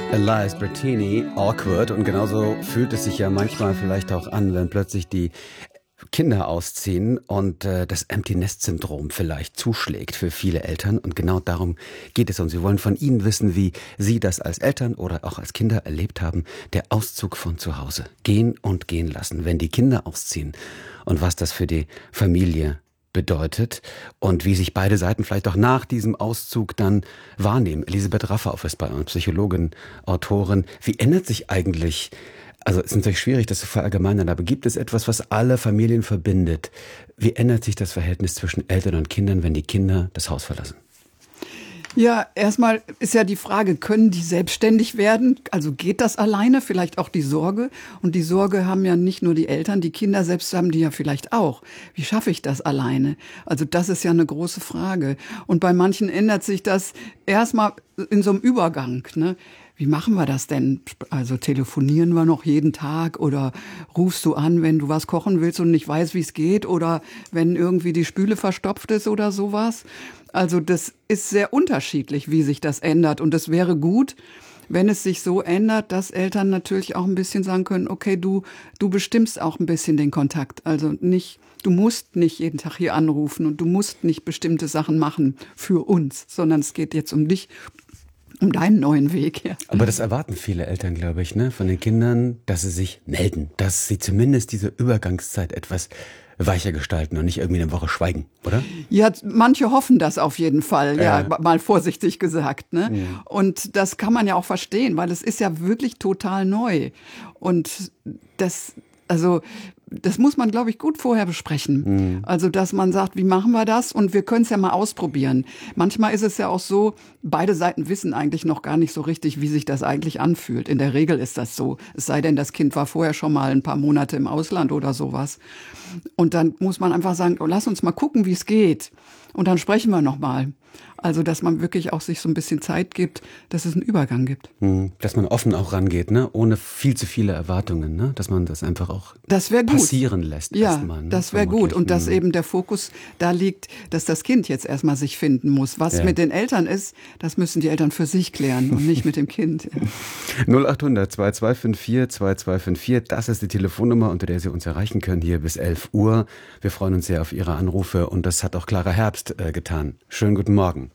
Elias Bertini, Awkward. Und genauso fühlt es sich ja manchmal vielleicht auch an, wenn plötzlich die Kinder ausziehen und das Empty-Nest-Syndrom vielleicht zuschlägt für viele Eltern. Und genau darum geht es uns. Wir wollen von Ihnen wissen, wie Sie das als Eltern oder auch als Kinder erlebt haben. Der Auszug von zu Hause. Gehen und gehen lassen, wenn die Kinder ausziehen. Und was das für die Familie bedeutet und wie sich beide Seiten vielleicht auch nach diesem Auszug dann wahrnehmen. Elisabeth Raffauf ist bei uns, Psychologin, Autorin. Wie ändert sich eigentlich, also es ist natürlich schwierig, das zu verallgemeinern, aber gibt es etwas, was alle Familien verbindet? Wie ändert sich das Verhältnis zwischen Eltern und Kindern, wenn die Kinder das Haus verlassen? Ja, erstmal ist ja die Frage, können die selbstständig werden? Also geht das alleine? Vielleicht auch die Sorge. Und die Sorge haben ja nicht nur die Eltern, die Kinder selbst haben die ja vielleicht auch. Wie schaffe ich das alleine? Also das ist ja eine große Frage. Und bei manchen ändert sich das erstmal in so einem Übergang, ne? Wie machen wir das denn? Also telefonieren wir noch jeden Tag oder rufst du an, wenn du was kochen willst und nicht weißt, wie es geht oder wenn irgendwie die Spüle verstopft ist oder sowas? Also das ist sehr unterschiedlich, wie sich das ändert. Und es wäre gut, wenn es sich so ändert, dass Eltern natürlich auch ein bisschen sagen können, okay, du bestimmst auch ein bisschen den Kontakt. Also nicht, du musst nicht jeden Tag hier anrufen und du musst nicht bestimmte Sachen machen für uns, sondern es geht jetzt um dich, um deinen neuen Weg. Ja. Aber das erwarten viele Eltern, glaube ich, ne, von den Kindern, dass sie sich melden, dass sie zumindest diese Übergangszeit etwas weicher gestalten und nicht irgendwie eine Woche schweigen, oder? Ja, manche hoffen das auf jeden Fall, ja, mal vorsichtig gesagt, ne? Ja. Und das kann man ja auch verstehen, weil es ist ja wirklich total neu. Und das muss man, glaube ich, gut vorher besprechen. Mhm. Also, dass man sagt, wie machen wir das? Und wir können es ja mal ausprobieren. Manchmal ist es ja auch so, beide Seiten wissen eigentlich noch gar nicht so richtig, wie sich das eigentlich anfühlt. In der Regel ist das so. Es sei denn, das Kind war vorher schon mal ein paar Monate im Ausland oder sowas. Und dann muss man einfach sagen, oh, lass uns mal gucken, wie es geht. Und dann sprechen wir noch mal. Also, dass man wirklich auch sich so ein bisschen Zeit gibt, dass es einen Übergang gibt. Dass man offen auch rangeht, ne? Ohne viel zu viele Erwartungen, ne? Dass man das einfach auch passieren lässt. Ja, erstmal, ne? Das wäre gut. Und dass eben der Fokus da liegt, dass das Kind jetzt erstmal sich finden muss. Was mit den Eltern ist, das müssen die Eltern für sich klären und nicht mit dem Kind. 0800 2254 2254, das ist die Telefonnummer, unter der Sie uns erreichen können, hier bis 11 Uhr. Wir freuen uns sehr auf Ihre Anrufe und das hat auch Clara Herbst getan. Schönen guten Morgen.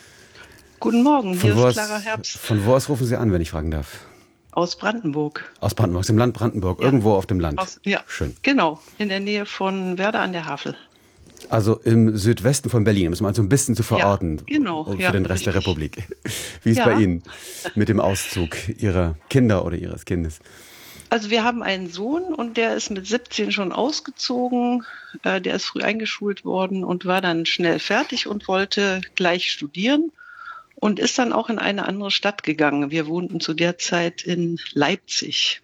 Guten Morgen, hier ist Clara Herbst. Von wo aus rufen Sie an, wenn ich fragen darf? Aus Brandenburg. Aus Brandenburg, aus dem Land Brandenburg, irgendwo auf dem Land. Schön. Genau, in der Nähe von Werder an der Havel. Also im Südwesten von Berlin, um es mal so ein bisschen zu verorten. Ja, genau. Für den Rest der Republik. Wie ist es bei Ihnen mit dem Auszug Ihrer Kinder oder Ihres Kindes? Also wir haben einen Sohn und der ist mit 17 schon ausgezogen. Der ist früh eingeschult worden und war dann schnell fertig und wollte gleich studieren und ist dann auch in eine andere Stadt gegangen. Wir wohnten zu der Zeit in Leipzig.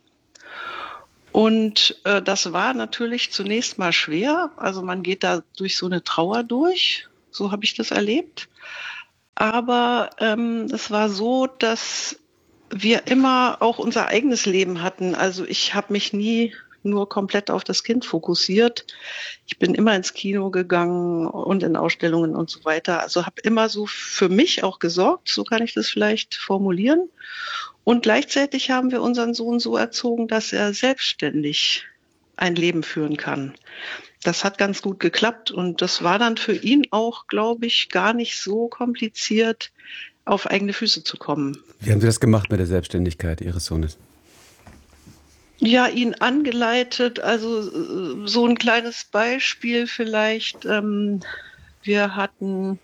Und das war natürlich zunächst mal schwer. Also man geht da durch so eine Trauer durch. So habe ich das erlebt. Aber es war so, dass wir immer auch unser eigenes Leben hatten. Also ich habe mich nie nur komplett auf das Kind fokussiert. Ich bin immer ins Kino gegangen und in Ausstellungen und so weiter. Also habe immer so für mich auch gesorgt, so kann ich das vielleicht formulieren. Und gleichzeitig haben wir unseren Sohn so erzogen, dass er selbstständig ein Leben führen kann. Das hat ganz gut geklappt und das war dann für ihn auch, glaube ich, gar nicht so kompliziert, auf eigene Füße zu kommen. Wie haben Sie das gemacht mit der Selbstständigkeit Ihres Sohnes? Ja, ihn angeleitet, also so ein kleines Beispiel vielleicht. Wir hatten,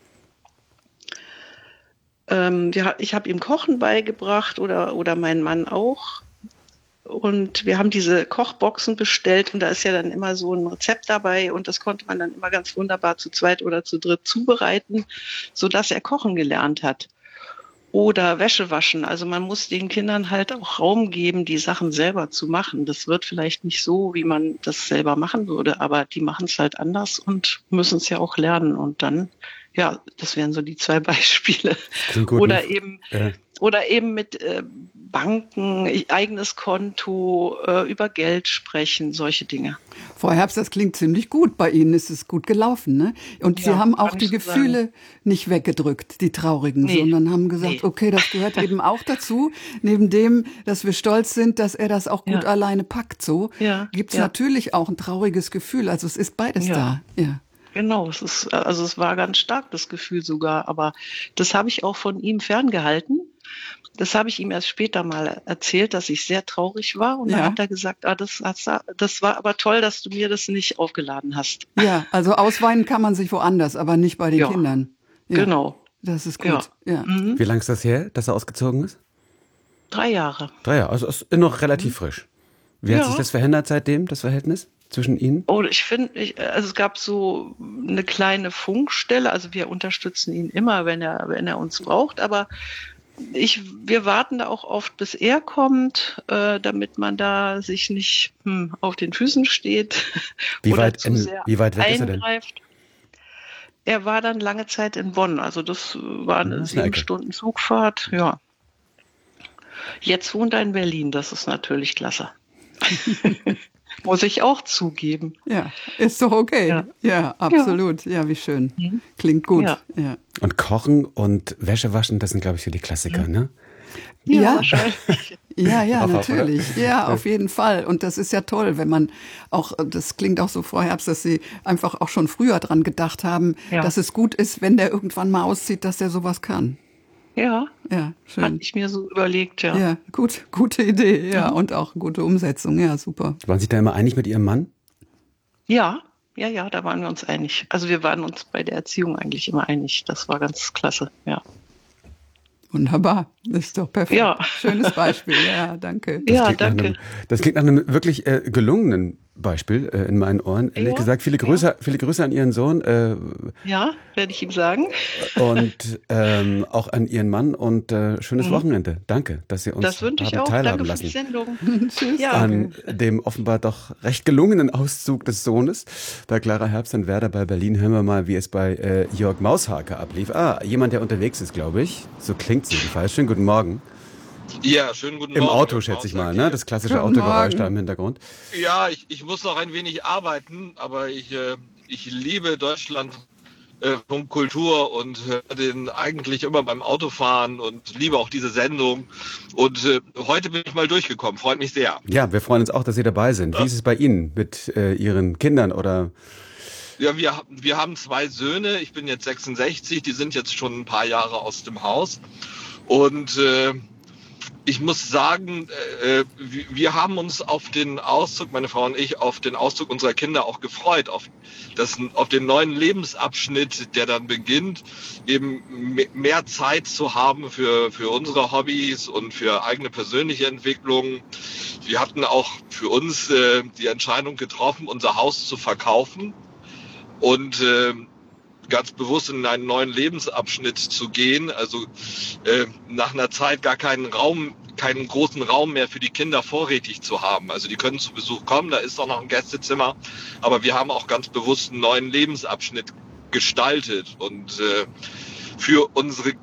ich habe ihm Kochen beigebracht oder mein Mann auch. Und wir haben diese Kochboxen bestellt und da ist ja dann immer so ein Rezept dabei und das konnte man dann immer ganz wunderbar zu zweit oder zu dritt zubereiten, sodass er kochen gelernt hat. Oder Wäsche waschen. Also man muss den Kindern halt auch Raum geben, die Sachen selber zu machen. Das wird vielleicht nicht so, wie man das selber machen würde, aber die machen es halt anders und müssen es ja auch lernen. Und dann, das wären so die zwei Beispiele. Gut, oder eben mit Banken, eigenes Konto, über Geld sprechen, solche Dinge. Frau Herbst, das klingt ziemlich gut. Bei Ihnen ist es gut gelaufen, ne? Und Sie haben auch die Gefühle nicht weggedrückt, die traurigen, sondern haben gesagt, okay, das gehört eben auch dazu. Neben dem, dass wir stolz sind, dass er das auch gut alleine packt, so gibt's natürlich auch ein trauriges Gefühl. Also es ist beides da. Ja. Genau, es war ganz stark, das Gefühl sogar, aber das habe ich auch von ihm ferngehalten. Das habe ich ihm erst später mal erzählt, dass ich sehr traurig war. Und dann hat er gesagt, das war aber toll, dass du mir das nicht aufgeladen hast. Ja, also ausweinen kann man sich woanders, aber nicht bei den Kindern. Ja, genau. Das ist gut. Ja. Mhm. Wie lange ist das her, dass er ausgezogen ist? 3 Jahre. 3 Jahre, also ist noch relativ frisch. Wie hat sich das verändert seitdem, das Verhältnis zwischen Ihnen? Oh, ich finde, es gab so eine kleine Funkstelle. Also wir unterstützen ihn immer, wenn er uns braucht, aber wir warten da auch oft, bis er kommt, damit man da sich nicht auf den Füßen steht. Wie weit weg ist er denn? Er war dann lange Zeit in Bonn, also das war eine 7 Stunden Zugfahrt, ja. Jetzt wohnt er in Berlin, das ist natürlich klasse. Muss ich auch zugeben. Ja, ist doch okay. Ja, absolut. Ja, wie schön. Klingt gut. Ja. Und Kochen und Wäsche waschen, das sind, glaube ich, so die Klassiker, ne? Ja, wahrscheinlich. Ja, natürlich. Ja, auf jeden Fall. Und das ist ja toll, wenn man auch, das klingt auch so, Frau Herbst, dass Sie einfach auch schon früher dran gedacht haben, dass es gut ist, wenn der irgendwann mal auszieht, dass der sowas kann. Ja, schön. Hatte ich mir so überlegt, ja. Ja, gute Idee, und auch gute Umsetzung, ja, super. Waren Sie da immer einig mit Ihrem Mann? Ja, da waren wir uns einig. Also wir waren uns bei der Erziehung eigentlich immer einig. Das war ganz klasse, ja. Wunderbar, das ist doch perfekt. Ja. Schönes Beispiel, ja, danke. Danke. Das klingt nach einem wirklich gelungenen Beispiel in meinen Ohren. Ehrlich gesagt, viele Grüße an Ihren Sohn. Ja, werde ich ihm sagen. Und auch an Ihren Mann und schönes Wochenende. Danke, dass Sie uns das wünsche ich haben auch. teilhaben Danke lassen. für die Sendung. Tschüss. An dem offenbar doch recht gelungenen Auszug des Sohnes. Bei Clara Herbst in Werder bei Berlin hören wir mal, wie es bei Jörg Maushake ablief. Jemand, der unterwegs ist, glaube ich. So klingt es jedenfalls. Schönen guten Morgen. Ja, schönen guten Im Morgen. Im Auto, schätze ich mal, ne? Das klassische Autogeräusch da im Hintergrund. Ja, ich muss noch ein wenig arbeiten, aber ich liebe Deutschland Kultur und höre den eigentlich immer beim Autofahren und liebe auch diese Sendung. Und heute bin ich mal durchgekommen, freut mich sehr. Ja, wir freuen uns auch, dass Sie dabei sind. Wie ist es bei Ihnen mit Ihren Kindern oder... Ja, wir haben 2 Söhne, ich bin jetzt 66, die sind jetzt schon ein paar Jahre aus dem Haus. Und ich muss sagen, wir haben uns auf den Auszug, meine Frau und ich, auf den Auszug unserer Kinder auch gefreut, auf den neuen Lebensabschnitt, der dann beginnt, eben mehr Zeit zu haben für unsere Hobbys und für eigene persönliche Entwicklung. Wir hatten auch für uns die Entscheidung getroffen, unser Haus zu verkaufen und ganz bewusst in einen neuen Lebensabschnitt zu gehen, also nach einer Zeit gar keinen großen Raum mehr für die Kinder vorrätig zu haben. Also die können zu Besuch kommen, da ist auch noch ein Gästezimmer, aber wir haben auch ganz bewusst einen neuen Lebensabschnitt gestaltet und für unsere